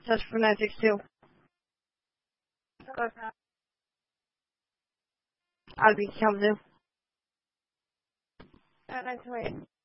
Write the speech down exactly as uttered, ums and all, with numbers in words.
Search for nine six two. I'll be Kalamazoo. Uh, nine two eight.